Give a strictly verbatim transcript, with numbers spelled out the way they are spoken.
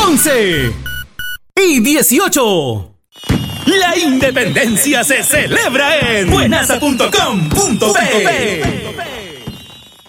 once y dieciocho. La independencia se celebra en buenasa punto com punto pe.